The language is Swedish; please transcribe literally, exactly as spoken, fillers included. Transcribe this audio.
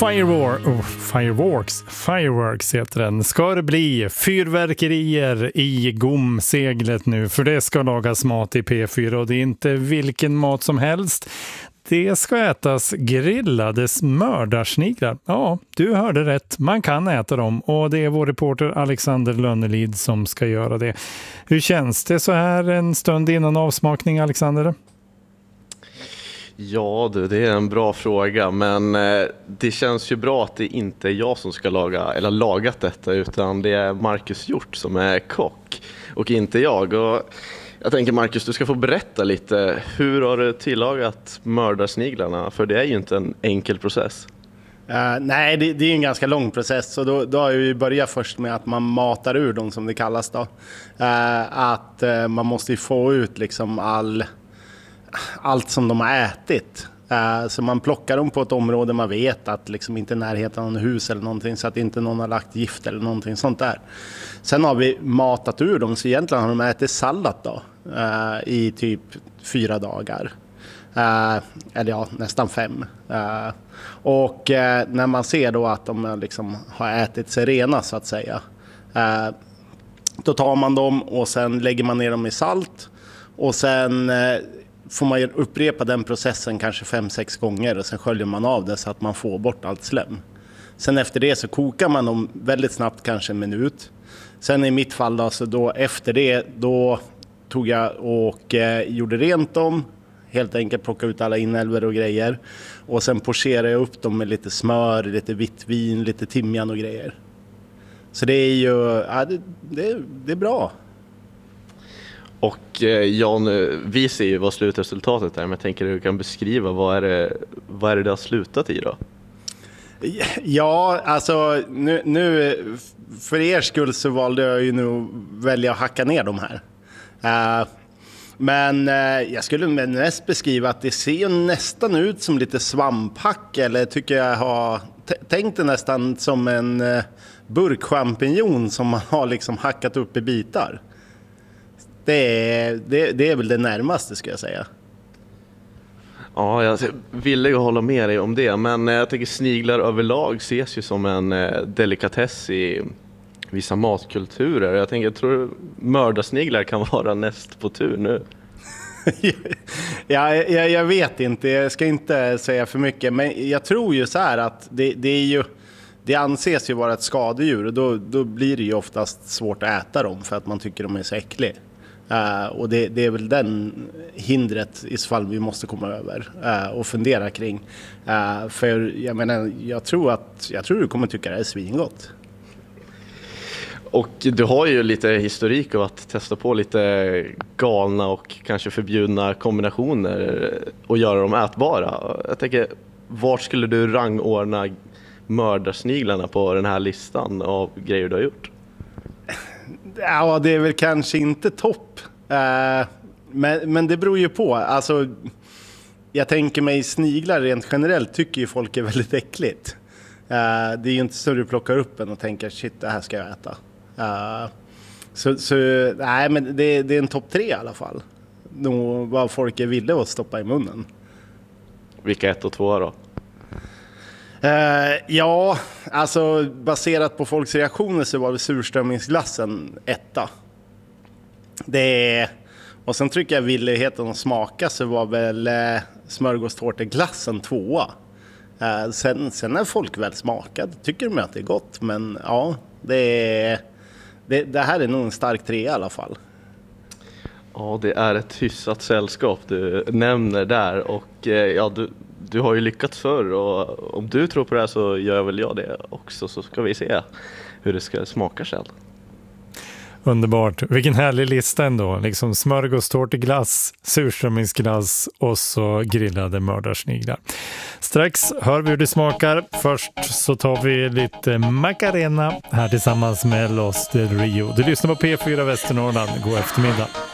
Firewar, oh, Fireworks, Fireworks heter den. Ska det bli fyrverkerier i gomseglet nu? För det ska lagas mat i P fyra och det är inte vilken mat som helst. Det ska ätas grillade mördarsniglar. Ja, du hörde rätt. Man kan äta dem och det är vår reporter Alexander Lönnelid som ska göra det. Hur känns det så här en stund innan avsmakning, Alexander? Ja du, det är en bra fråga, men eh, det känns ju bra att det inte är jag som ska laga eller lagat detta, utan det är Marcus Hjort som är kock och inte jag. Och jag tänker Marcus, du ska få berätta lite, hur har du tillagat mördarsniglarna? För det är ju inte en enkel process. Uh, nej, det, det är en ganska lång process, så då, då har vi börjat först med att man matar ur dem, som det kallas då. Uh, att uh, man måste ju få ut liksom all... allt som de har ätit. Uh, så man plockar dem på ett område man vet att liksom inte är närheten av någon hus eller någonting, så att inte någon har lagt gift eller någonting sånt där. Sen har vi matat ur dem, så egentligen har de ätit sallad då uh, i typ fyra dagar. Uh, eller ja, nästan fem. Uh, och uh, när man ser då att de liksom har ätit sig rena så att säga, uh, då tar man dem och sen lägger man ner dem i salt och sen uh, får man upprepa den processen kanske fem, sex gånger och sen sköljer man av det så att man får bort allt slem. Sen efter det så kokar man dem väldigt snabbt, kanske en minut. Sen i mitt fall då, så då efter det då tog jag och eh, gjorde rent dem. Helt enkelt plocka ut alla inälvor och grejer. Och sen pocherade jag upp dem med lite smör, lite vitt vin, lite timjan och grejer. Så det är ju, ja, det, det, det är bra. Och Jan, vi ser ju vad slutresultatet är, men jag tänker att du kan beskriva vad är det, vad är det det har slutat i då? Ja, alltså nu, nu för er skull så valde jag ju nu välja att hacka ner de här. Uh, men uh, jag skulle mest beskriva att det ser ju nästan ut som lite svamphack, eller tycker jag har t- tänkt det nästan som en uh, burkchampinjon som man har liksom hackat upp i bitar. Det är, det, det är väl det närmaste, ska jag säga. Ja, jag ville hålla med dig om det, men jag tänker sniglar överlag ses ju som en delikatess i vissa matkulturer. Jag tänker, jag tror mördarsniglar kan vara näst på tur nu. ja, jag, jag vet inte, jag ska inte säga för mycket, men jag tror ju så här att det, det är ju, det anses ju vara ett skadedjur och då, då blir det ju oftast svårt att äta dem för att man tycker de är så äckliga. Uh, och det, det är väl den hindret i så fall vi måste komma över uh, och fundera kring. Uh, för jag menar, jag tror att jag tror du kommer tycka det är svingott. Och du har ju lite historik av att testa på lite galna och kanske förbjudna kombinationer och göra dem ätbara. Jag tänker, vart skulle du rangordna mördarsniglarna på den här listan av grejer du har gjort? Ja, det är väl kanske inte topp. Uh, men, men det beror ju på. Alltså, jag tänker mig sniglar rent generellt tycker ju folk är väldigt äckligt. Uh, det är ju inte så du plockar upp en och tänker shit, det här ska jag äta. Uh, så, så nej, men det, det är en topp tre i alla fall. Nå, vad folk är villiga att stoppa i munnen. Vilka ett och två då? Uh, ja, alltså baserat på folks reaktioner så var det surströmmingsglassen etta. Det är, och sen tycker jag villigheten att smaka så var väl uh, smörgåstårteglassen tvåa. Uh, sen, sen när folk väl smakat tycker de att det är gott, men ja, det, är, det, det här är nog en stark tre i alla fall. Ja, det är ett hyssat sällskap du nämner där och uh, ja, du Du har ju lyckats förr och om du tror på det här så gör väl jag det också, så ska vi se hur det ska smaka själv. Underbart. Vilken härlig lista ändå. Liksom smörgåstårteglass, surströmmingsglass och så grillade mördarsniglar. Strax hör vi hur det smakar. Först så tar vi lite Macarena här tillsammans med Los del Rio. Du lyssnar på P fyra Västernorrland. God eftermiddag.